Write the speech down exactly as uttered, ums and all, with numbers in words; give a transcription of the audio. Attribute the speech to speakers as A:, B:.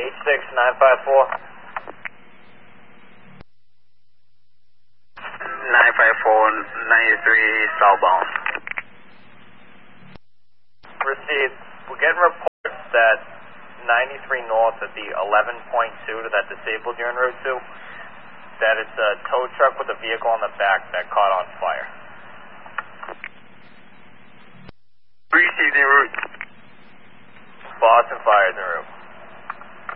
A: H six nine five four.
B: nine five four, ninety-three southbound.
A: Received. We're getting reports that ninety-three north at the eleven point two to that disabled you're en route to, that it's a tow truck with a vehicle on the back that caught on fire.
B: Received en route.
A: Boston Fire is en route.